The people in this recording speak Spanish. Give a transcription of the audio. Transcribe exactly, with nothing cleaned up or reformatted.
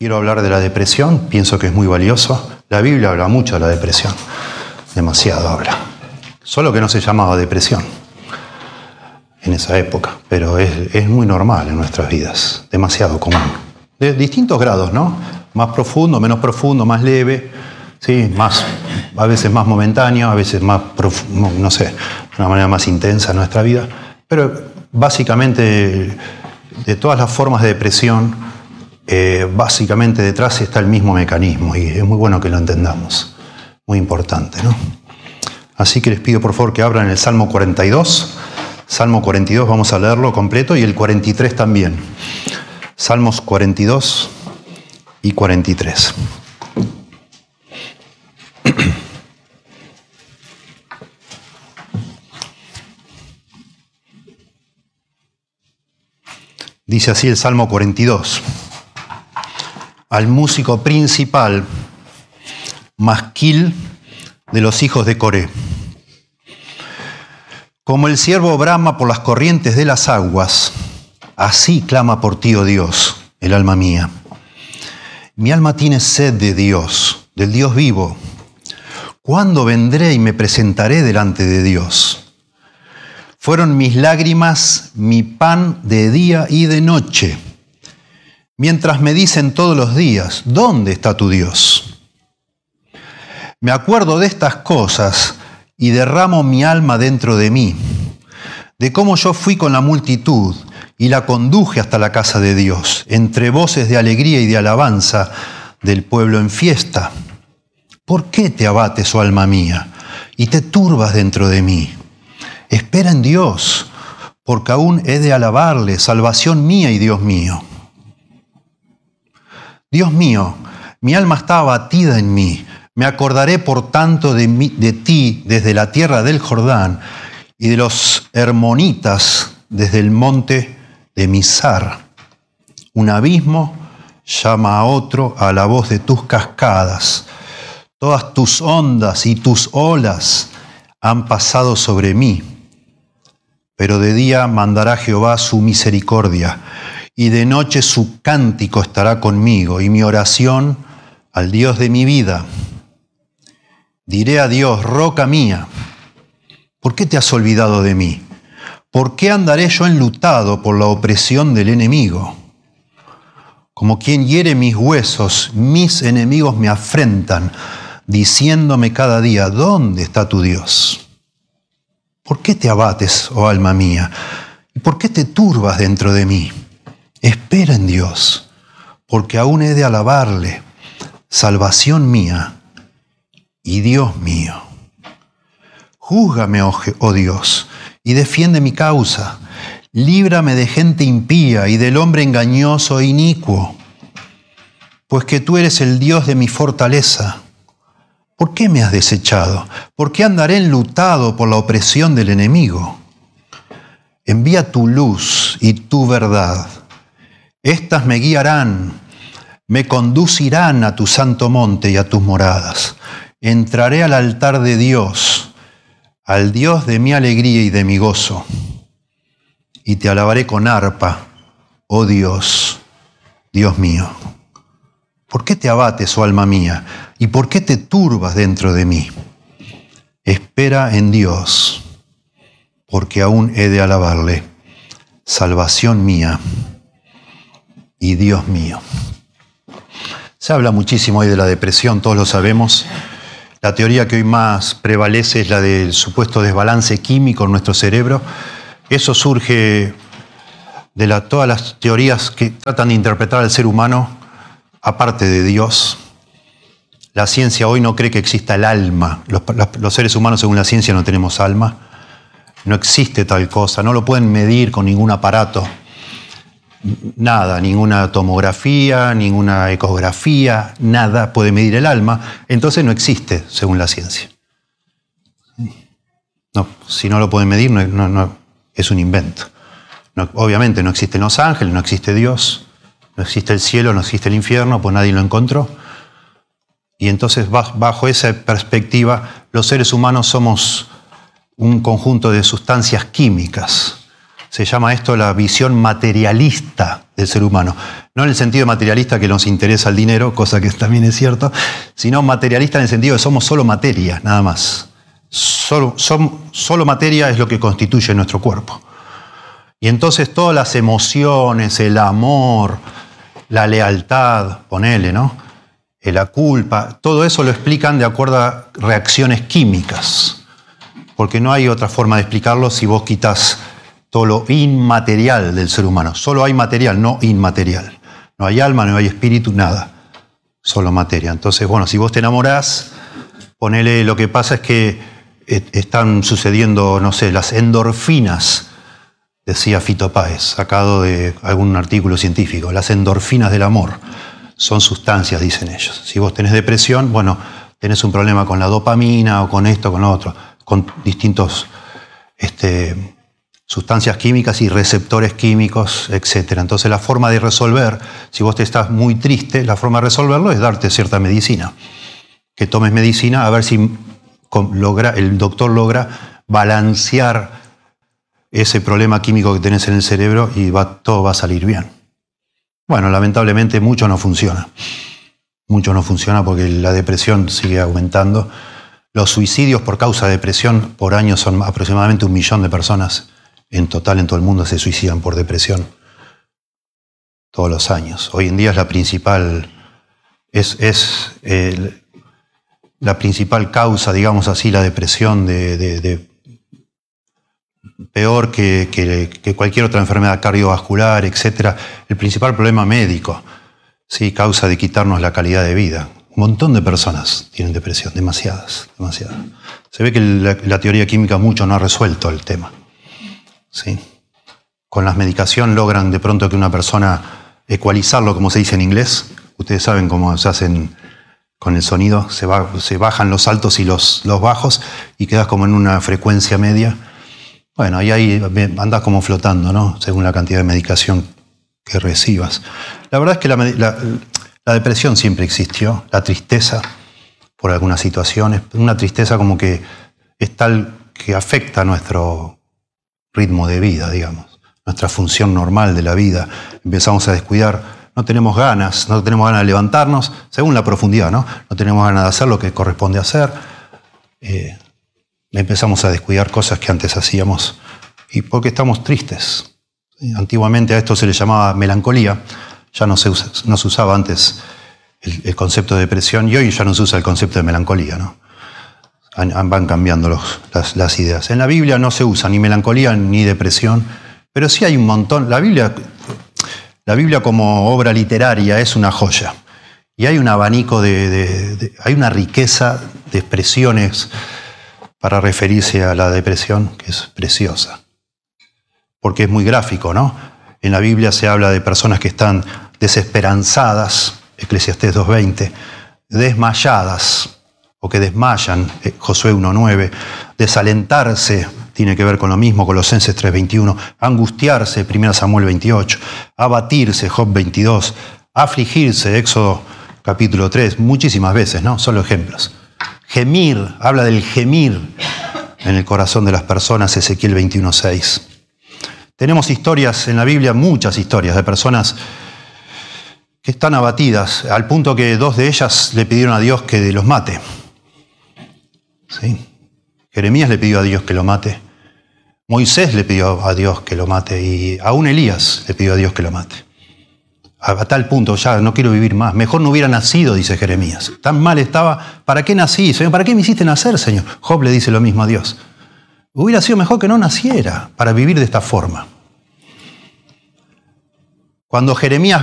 quiero hablar de la depresión, pienso que es muy valioso. La Biblia habla mucho de la depresión, demasiado habla. Solo que no se llamaba depresión en esa época, pero es, es muy normal en nuestras vidas, demasiado común. De distintos grados, ¿no? Más profundo, menos profundo, más leve, sí, más, a veces más momentáneo, a veces más, profundo, no sé, de una manera más intensa en nuestra vida. Pero básicamente, de todas las formas de depresión, eh, básicamente detrás está el mismo mecanismo y es muy bueno que lo entendamos. Muy importante, ¿no? Así que les pido por favor que abran el Salmo cuarenta y dos. Salmo cuarenta y dos, vamos a leerlo completo, y el cuarenta y tres también. Salmos cuarenta y dos y cuarenta y tres. Dice así el Salmo cuarenta y dos. Al músico principal, masquil de los hijos de Coré. Como el ciervo brama por las corrientes de las aguas, así clama por ti, oh Dios, el alma mía. Mi alma tiene sed de Dios, del Dios vivo. ¿Cuándo vendré y me presentaré delante de Dios? Fueron mis lágrimas mi pan de día y de noche, mientras me dicen todos los días, ¿dónde está tu Dios? Me acuerdo de estas cosas y derramo mi alma dentro de mí, de cómo yo fui con la multitud y la conduje hasta la casa de Dios, entre voces de alegría y de alabanza del pueblo en fiesta. ¿Por qué te abates, oh alma mía, y te turbas dentro de mí? Espera en Dios, porque aún he de alabarle, salvación mía y Dios mío. Dios mío, mi alma está abatida en mí. Me acordaré, por tanto, de, mí, de ti desde la tierra del Jordán y de los hermonitas desde el monte de Mizar. Un abismo llama a otro a la voz de tus cascadas. Todas tus ondas y tus olas han pasado sobre mí. Pero de día mandará Jehová su misericordia, y de noche su cántico estará conmigo, y mi oración al Dios de mi vida. Diré a Dios, roca mía, ¿por qué te has olvidado de mí? ¿Por qué andaré yo enlutado por la opresión del enemigo? Como quien hiere mis huesos, mis enemigos me afrentan, diciéndome cada día, ¿dónde está tu Dios? ¿Por qué te abates, oh alma mía? ¿Y por qué te turbas dentro de mí? Espera en Dios, porque aún he de alabarle, salvación mía y Dios mío. Júzgame, oh Dios, y defiende mi causa. Líbrame de gente impía y del hombre engañoso e inicuo, pues que tú eres el Dios de mi fortaleza. ¿Por qué me has desechado? ¿Por qué andaré enlutado por la opresión del enemigo? Envía tu luz y tu verdad. Estas me guiarán, me conducirán a tu santo monte y a tus moradas. Entraré al altar de Dios, al Dios de mi alegría y de mi gozo, y te alabaré con arpa, oh Dios, Dios mío. ¿Por qué te abates, oh alma mía, y por qué te turbas dentro de mí? Espera en Dios, porque aún he de alabarle, salvación mía y Dios mío. Se habla muchísimo hoy de la depresión, todos lo sabemos. La teoría que hoy más prevalece es la del supuesto desbalance químico en nuestro cerebro. Eso surge de la, todas las teorías que tratan de interpretar al ser humano aparte de Dios. La ciencia hoy no cree que exista el alma. Los, los seres humanos, según la ciencia, no tenemos alma. No existe tal cosa. No lo pueden medir con ningún aparato. Nada, ninguna tomografía, ninguna ecografía, nada puede medir el alma, entonces no existe, según la ciencia. No, si no lo pueden medir, no, no, no, es un invento. No, obviamente no existen los ángeles, no existe Dios, no existe el cielo, no existe el infierno, pues nadie lo encontró. Y entonces, bajo esa perspectiva, los seres humanos somos un conjunto de sustancias químicas. Se llama esto la visión materialista del ser humano. No en el sentido materialista que nos interesa el dinero, cosa que también es cierto, sino materialista en el sentido de somos solo materia, nada más. Solo, son, solo materia es lo que constituye nuestro cuerpo. Y entonces todas las emociones, el amor, la lealtad, ponele, ¿no? La culpa, todo eso lo explican de acuerdo a reacciones químicas. Porque no hay otra forma de explicarlo si vos quitas todo lo inmaterial del ser humano. Solo hay material, no inmaterial. No hay alma, no hay espíritu, nada. Solo materia. Entonces, bueno, si vos te enamorás, ponele, lo que pasa es que están sucediendo, no sé, las endorfinas, decía Fito Páez, sacado de algún artículo científico. Las endorfinas del amor son sustancias, dicen ellos. Si vos tenés depresión, bueno, tenés un problema con la dopamina o con esto, con lo otro, con distintos este, sustancias químicas y receptores químicos, etcétera. Entonces la forma de resolver, si vos te estás muy triste, la forma de resolverlo es darte cierta medicina. Que tomes medicina a ver si logra, el doctor logra balancear ese problema químico que tenés en el cerebro y va, todo va a salir bien. Bueno, lamentablemente mucho no funciona. Mucho no funciona porque la depresión sigue aumentando. Los suicidios por causa de depresión por año son aproximadamente un millón de personas. En total, en todo el mundo se suicidan por depresión todos los años. Hoy en día es la principal, es, es eh, la principal causa, digamos así, la depresión de, de, de peor que, que, que cualquier otra enfermedad cardiovascular, etcétera. El principal problema médico, sí, causa de quitarnos la calidad de vida. Un montón de personas tienen depresión, demasiadas, demasiadas. Se ve que la, la teoría química mucho no ha resuelto el tema. ¿Sí? Con la medicación logran de pronto que una persona ecualizarlo, como se dice en inglés. Ustedes saben cómo se hacen con el sonido. Se, va, se bajan los altos y los, los bajos y quedas como en una frecuencia media. Bueno, y ahí andás como flotando, ¿no? Según la cantidad de medicación que recibas. La verdad es que la, la, la depresión siempre existió, la tristeza por algunas situaciones, una tristeza como que es tal que afecta nuestro ritmo de vida, digamos, nuestra función normal de la vida. Empezamos a descuidar, no tenemos ganas, no tenemos ganas de levantarnos, según la profundidad, ¿no? No tenemos ganas de hacer lo que corresponde hacer. Eh, empezamos a descuidar cosas que antes hacíamos y porque estamos tristes. ¿Sí? Antiguamente a esto se le llamaba melancolía, ya no se, usa, no se usaba antes el, el concepto de depresión y hoy ya no se usa el concepto de melancolía, ¿no? Van cambiando los, las, las ideas. En la Biblia no se usa ni melancolía ni depresión, pero sí hay un montón. La Biblia, la Biblia como obra literaria es una joya. Y hay un abanico de, de, de... hay una riqueza de expresiones para referirse a la depresión que es preciosa. Porque es muy gráfico, ¿no? En la Biblia se habla de personas que están desesperanzadas, Eclesiastés dos veinte, desmayadas, o que desmayan, Josué uno nueve, desalentarse, tiene que ver con lo mismo, Colosenses tres veintiuno, angustiarse, primera Samuel veintiocho, abatirse, Job veintidós, afligirse, Éxodo capítulo tres, muchísimas veces, ¿no? Solo ejemplos. Gemir, habla del gemir en el corazón de las personas, Ezequiel veintiuno seis. Tenemos historias en la Biblia, muchas historias de personas que están abatidas, al punto que dos de ellas le pidieron a Dios que los mate. ¿Sí? Jeremías le pidió a Dios que lo mate. Moisés le pidió a Dios que lo mate. Y aún Elías le pidió a Dios que lo mate. A, a tal punto, ya no quiero vivir más. Mejor no hubiera nacido, dice Jeremías. Tan mal estaba. ¿Para qué nací, Señor? ¿Para qué me hiciste nacer, Señor? Job le dice lo mismo a Dios. Hubiera sido mejor que no naciera para vivir de esta forma. Cuando Jeremías